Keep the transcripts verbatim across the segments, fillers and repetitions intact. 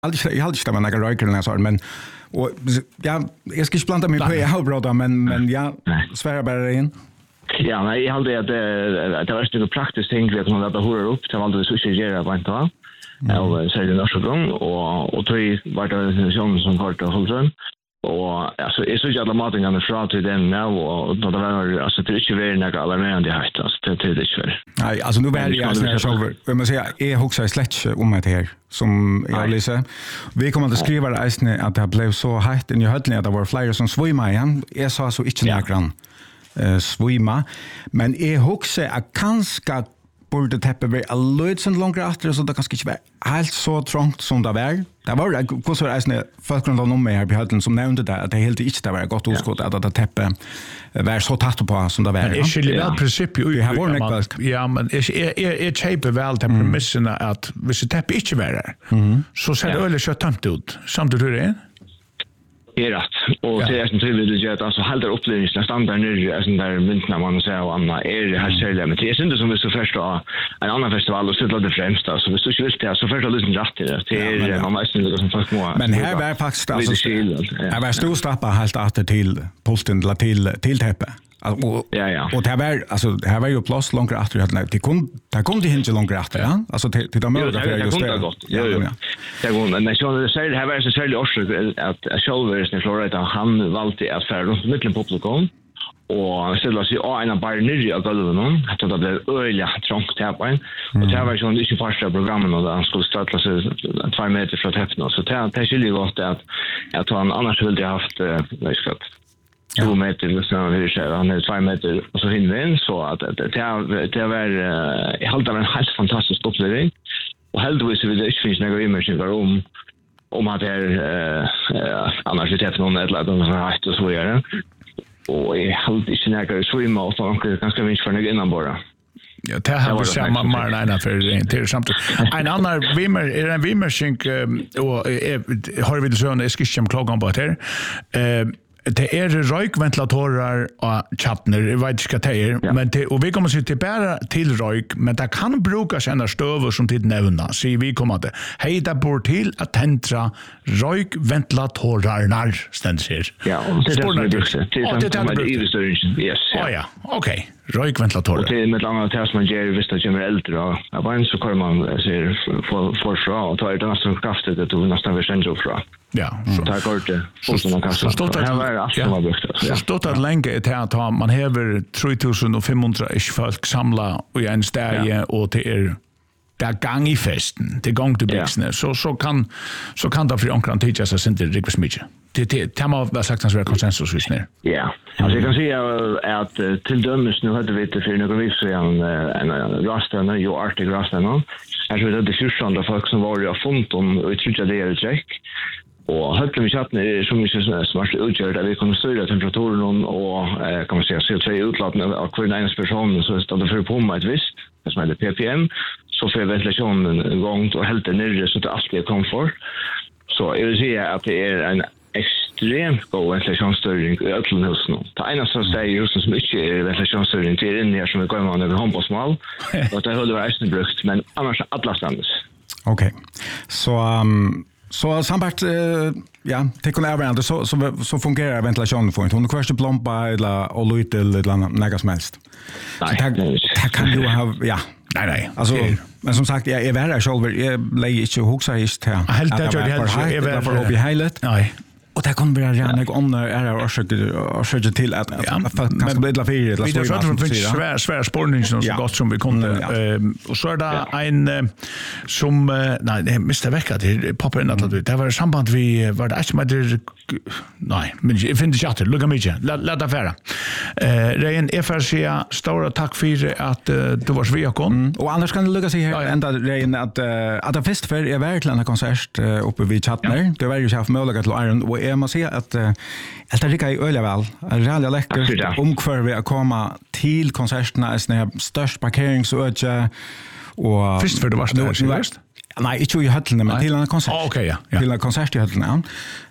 aldrig jag aldrig stämma några röker så men och ja jag ska inte blanda mig på jag brother men men ja svära bara in. Ja, men jag hade att det var ett praktiskt ting vi kunde låta höra upp till aldrig så göra på en dag. Och så är det något så gång och och tror var det som som har det hållen. Och alltså är så jävla maten kan från till den nu och då det var alltså det är inte väl några alarmerande här alltså det det är inte. Nej, alltså nu väl jag snälla så vi måste säga är också släckt om det här som jag läser. Vi kommer att skriva det att det blev så hett i höllen att det var flera som svimmade igen. Jag sa så inte några eh svimma men är också att kanske borde täppa bli a lödsen långt efter så det kanske inte var helt så trångt som det var. Det var det så är det folk runt om mig här på höllen som nämnde det att det helt inte det var gott oskott att det täppa var så tätt på som det var. Men är skulle väl princip ju har varit ja men är är är typ väl till premissen att vi ska täppa inte vara så ser det öle så tömt ut samtidigt hur det är. Det är rätt. Och det är som tydligt att alltså håller upplevelsen standard nu är sån där myntna man säger och Anna är det här sälja men det är inte som vi så första en annan festival och sätta det främst så vi så skulle det så första lyssna rätt till det. Det är man måste inte som folk må. Men här var faktiskt alltså här var stor strappa helt åter till posten till till täppe. Och, ja, ja. Och det var alltså det här var ju plats långt efter att det kom det kom det inte långt efter ja alltså till till de möjliga för just det. Ja ja. Det går men så det säger det här var så särskilt orsök att Shoulders i Florida han valde att färra runt mitten på publikum och ställa sig av en bar nere av golven att det blev öliga trångt här på en och det var ju sån inte första programmet och han skulle starta sig två meter från täppen så det det skulle ju gott att att han annars ville ha haft väskap två meter så han vill säga han är två meter och så hinner vi in så att det det det var i allt en helt fantastisk upplevelse och heldigvis vill det inte finns några image om om att det är eh annars vet jag någon eller att de har haft och så vidare och jag hade inte några svimma och så ganska mycket för några innan bara. Ja, det har vi samma marna för till samtidigt. En annan vimmer är en vimmersink och har vi det så en skischem klockan på det här. Det är rökventilatorer och chattner, jag vet inte vad det är, men det, och vi kommer att se bara till rök, men det kan brukas en stöver som till nämna, så vi kommer att hej, det bor till att täntra rökventilatorerna, ständigt ser. Ja, och det är det som är brukt. Det är det i störningen, yes. Ja, ja, okej. Rökventilatorer. Och det är med långa test man gör visst att kommer äldre och bara så kommer man ser för fra och tar det nästan kraftigt att du nästan vill känna fra. Ja, så tar kort det. Så man kan så här var det som var brukt. Så stått att länge är att man häver tre tusen fem hundra ish folk samla och en stadie och till er där gang i festen till gång till bixne så så kan så kan det för omkring teacher så inte riktigt mycket. Det det kan man väl sagt att det är konsensus just nu. Ja. Alltså jag kan säga att till dömes nu hade vi det för några veckor sedan en rastana ju Arctic rastana. Alltså det är sjutton folk som var i Fonton och tror det är check. Och höll vi chatten är så mycket smart utgör där vi kommer styra temperaturen och kan man säga C O två utlåtning av kvar en person så står det för på mig ett visst som heter P P M så får ventilationen igång och helt ner så att allt är komfort. Så jag vill säga att det är en extremt god ventilationsstyrning i ötlen hos nu. Det ena som säger husen som inte är ventilationsstyrning det är inne här som vi går med över handbollsmål och det håller vara brukt men annars alla standards. Okej. Så um... Så sambart uh, ja, det kan även så så så fungerar ventilationen för inte. Hon kvarst plompa eller och lite eller något som helst. Nej, det kan ju ha ja. Nej nej. Alltså men som sagt jag är värre själv jag lägger inte huxa just här. Helt det jag helt är väl för att bli heilet. Nej. Och det kan vara gärna om när är det orsök till att kanske bli la fyra eller så. Det finns svär svär spårning så gott som vi kunde. Och så är det en som nej det mister vecka det poppar in att det var samband vi var det inte med nej men jag finner inte att lugga mig låt det vara. Eh Rein F R C stora tack för att du var svekon och annars kan det lugga sig här ända Rein att att det fest för är verkligen en konsert uppe vid Chattner. Det var ju chef möjlighet till Iron och jag måste säga att allt det är öliga väl. Rally läckert omkvar vi att komma till konserterna är snä störst parkeringsöde och först för det var det först. Nej, inte i höllen men till en konsert. Ah, okej, ja. Till en konsert i höllen, ja.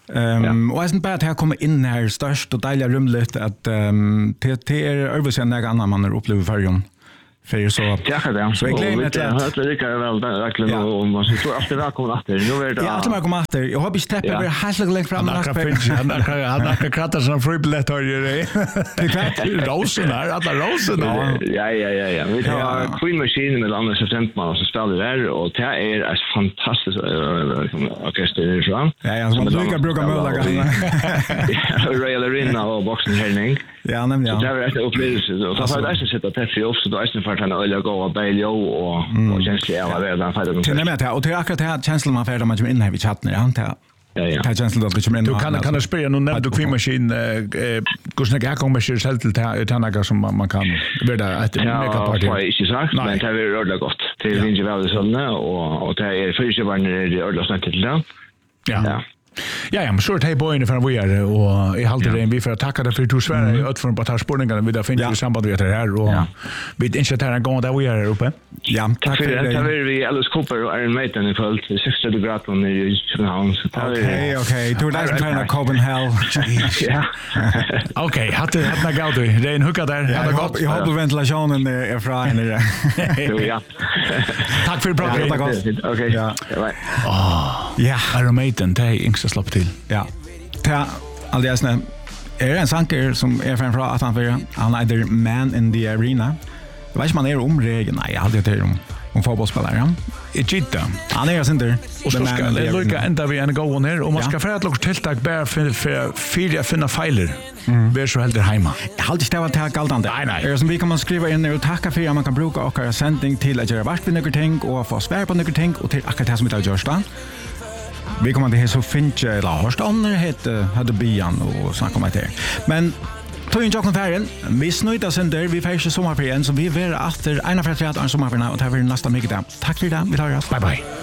Ehm och sen bara att jag kommer in här störst och dejliga rumligt att ehm det det är översen några andra man upplever förjon För så. Tack för det. Så jag glömmer att det är lika väl verkligen och man så tror alltid välkommen åter. Nu är det. Ja, alltid välkommen åter. Jag har bestämt över helt länge fram Han kan han kan kratta såna fribillet har ju det. Det är rosen här, alla rosen. Ja, ja, ja, ja. Vi tar Queen Machine med andra september så spelar där och det är ett fantastiskt orkester så. Ja, ja, så man brukar bruka mölla gången. Royal Arena och boxing herning. Ja, nämligen. Så det är ett upplevelse och så har jag sett att det är också då är det för att han öl gå och bail och och känsla av det där för det. Till nämligen och till akkurat här känslan man färdar man ju in här vid chatten ja inte. Ja, ja. Det känslan att det kommer in. Du kan kan du spela någon nämnd Queen Machine eh hur snägt jag kommer sig själv till tanaga som man kan vara ett mega party. Ja, inte sagt, men det är väldigt gott. Det är inte väl såna och och det är för var när det är snägt till det. Ja. Ja, ja, men så är det boyne för vi är och i halter det vi för att tacka dig för du svär ut för på att spårningarna vi där finns ju samband med det här och vi inte inte här gång där vi är uppe. Ja, tack för det. Tar vi Alice Cooper och Iron Maiden i fullt sextio grader i Köpenhamn. Okej, okej. Du där ska ta Copenhagen. Ja. Okej, hade hade gått du. Det är en hooka där. Hade gått. Jag hoppas ventilationen är fra inne. Ja. Tack för pratet. Okej. Ja. Ja, Iron Maiden det är inte släpp till. Ja. Ta alldeles när är en sanker som är framför att han för han är man in the arena. Jag vet inte man är om regeln. Nej, jag hade det om om fotbollsspelare. Inte. Han är ju inte. Och så ska det lucka ända vi en gå ner och man ska för att lucka tilltag bara för för fyra finna filer. Vär så helt hemma. Jag hade stäva tack allt annat. Nej, nej. Är som vi kan man skriva in och tacka för att man kan bruka och göra sändning till att göra vart vi några ting och få svar på några ting och till akkurat det som vi tar görs då. Vi kommer till så finch eller hörst andra heter hade bian och snacka om det. Men tog in Jocken Färgen. Vi snöjda sen där vi färs sommarferien så vi är efter ena för att en sommarferien och det här blir nästa mycket där. Tack för det. Vi tar oss. Bye bye.